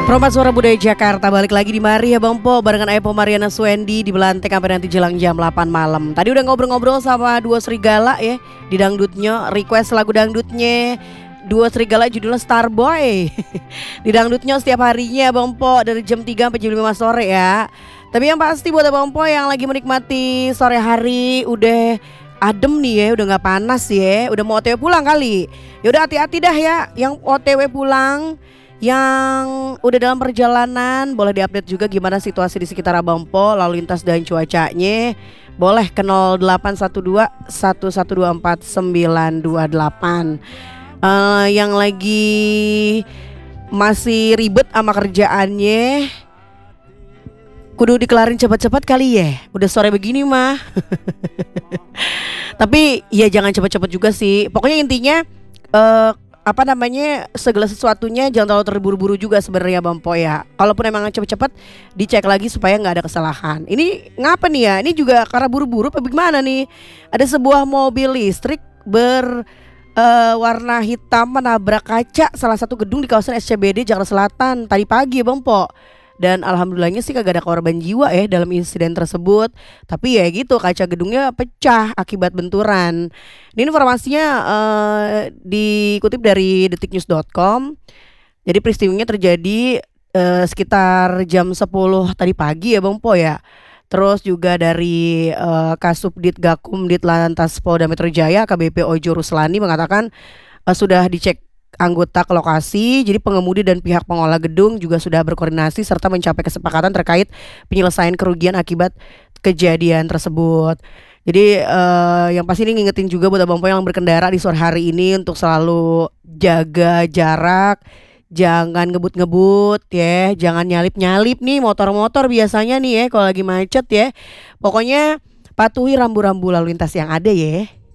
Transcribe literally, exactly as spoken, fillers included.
Perompak Suara Budaya Jakarta balik lagi di Mari ya Bang Po barengan Epo Mariana Swendi di Belantek sampai nanti jelang jam delapan malam. Tadi udah ngobrol-ngobrol sama Duo Serigala ya di dangdutnya, request lagu dangdutnya Duo Serigala judulnya Starboy. Di dangdutnya setiap harinya Bang Po dari jam tiga sampai jam lima sore ya. Tapi yang pasti buat Bang Po yang lagi menikmati sore hari udah adem nih ya, udah nggak panas ya, udah mau O T W pulang kali. Ya udah hati-hati dah ya yang O T W pulang. Yang udah dalam perjalanan boleh diupdate juga gimana situasi di sekitar Abang Po, lalu lintas dan cuacanya. Boleh ke nol delapan satu dua satu satu dua empat sembilan dua delapan. uh, Yang lagi masih ribet sama kerjaannya kudu dikelarin cepat-cepat kali ya. Udah sore begini mah. Tapi ya jangan cepat-cepat juga sih. Pokoknya intinya uh, apa namanya segala sesuatunya jangan terlalu terburu-buru juga sebenarnya Bang Po ya. Kalaupun emang cepet-cepet dicek lagi supaya nggak ada kesalahan. Ini ngapa nih ya? Ini juga karena buru-buru apa gimana nih? Ada sebuah mobil listrik berwarna uh, hitam menabrak kaca salah satu gedung di kawasan S C B D Jakarta Selatan tadi pagi ya Bang Po. Dan alhamdulillahnya sih kagak ada korban jiwa ya dalam insiden tersebut. Tapi ya gitu kaca gedungnya pecah akibat benturan. Ini informasinya uh, dikutip dari detiknews dot com. Jadi peristiwanya terjadi uh, sekitar jam sepuluh tadi pagi ya Bang Po ya. Terus juga dari uh, Kasubdit Gakum Ditlantas Polda Metro Jaya A K B P Ojo Ruslani mengatakan uh, sudah dicek anggota ke lokasi, jadi pengemudi dan pihak pengelola gedung juga sudah berkoordinasi serta mencapai kesepakatan terkait penyelesaian kerugian akibat kejadian tersebut. Jadi uh, yang pasti ini ngingetin juga buat Abang Po yang berkendara di sore hari ini untuk selalu jaga jarak, jangan ngebut-ngebut ya, jangan nyalip-nyalip nih motor-motor biasanya nih ya kalau lagi macet ya. Pokoknya patuhi rambu-rambu lalu lintas yang ada ya.